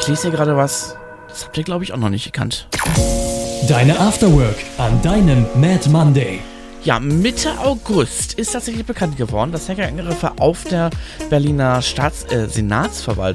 ich lese hier gerade was, das habt ihr, glaube ich, auch noch nicht gekannt. Deine Afterwork an deinem Mad Monday. Ja, Mitte August ist tatsächlich bekannt geworden, dass Hackerangriffe auf der Berliner Senatsverwaltung